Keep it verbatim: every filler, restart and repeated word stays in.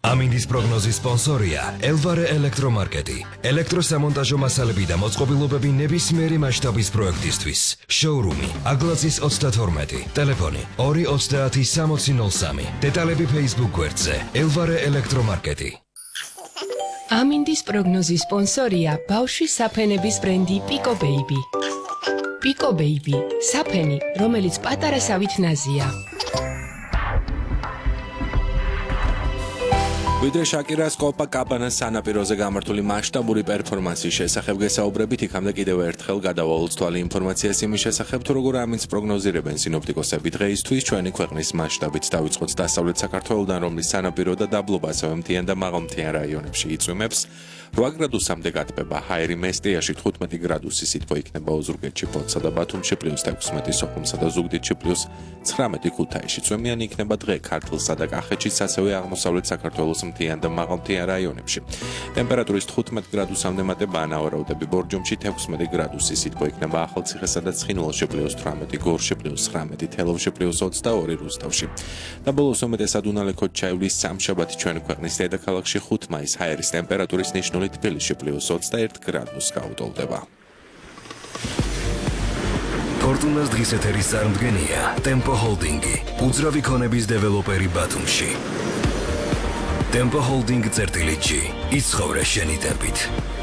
ამინდის პროგნოზის სპონსორია ელვარე ელექტრომარკეტი. ელექტროსამონტაჟო მასალები და მოწყობილობები ნებისმიერი მასშტაბის პროექტისთვის. შოურუმი აგლაძის ოცდათორმეტი, ტელეფონი ორი ოცდაათი სამოცი ნოლ სამი. დეტალები Facebook გვერდზე ელვარე ელექტრომარკეტი. ამინდის პროგნოზის სპონსორია ბავშვის საფენების ბრენდი Pico Baby. Pico Baby, საფენი, რომელიც პატარასავით ნაზია. ვიდრე შაკირას კოპაკაბანას სანაპიროზე გამართული მასშტაბური პერფორმანსის შესახებ გესაუბრებით, იქამდე კიდევ ერთხელ გადავალთ თვალი ინფორმაციას იმის შესახებ, თუ როგორ ამინდს პროგნოზირებენ სინოპტიკოსები დღეისთვის ჩვენი ქვეყნის მასშტაბით დავიწყოთ დასავლეთ საქართველოდან, რომლის სანაპირო და დაბლობა ასევე მთიან და მაღალმთიან რაიონებში იწვიმებს. რვა გრადუსამდე გათბება, ჰაერი მესტიაში თხუთმეტი გრადუსი სითბო იქნება ოზურგეთში, ფოთსა და ბათუმში პლუს ექვსმეტი, სოხუმსა და ზუგდიდში პლუს ცხრამეტი, ქუთაისში წვიმიანი იქნება დღე, ქართლსა და კახეთშიც, ასევე აღმოსავლეთ საქართველოს მთიან და მაღალმთიან რაიონებში. ტემპერატურის თხუთმეტ გრადუსამდე მატება ანავარდები, ბორჯომში ექვსმეტი გრადუსი სითბო იქნება ახალციხესა და ცხინვალში პლუს თვრამეტი, გორში პლუს ცხრამეტი, თელავში პლუს ოცდაორი, რუსთავში. და ბოლოს უმეტესად უნალექოდ ჩაივლის სამშაბათი ჩვენი ქვეყნის დედაქალაქში ხუთ მაისს ჰაერის ტემპერატურის ნიშნული თბილისში პლუს ოცდაერთი გრადუსს გაუტოლდება. ფორტუნას დღის ეთერის წარმდგენია Tempo Holding-ი, უძრავი ქონების დეველოპერი ბათუმში. Tempo Holding წერტილი G, იცხოვრე შენი ტემპით.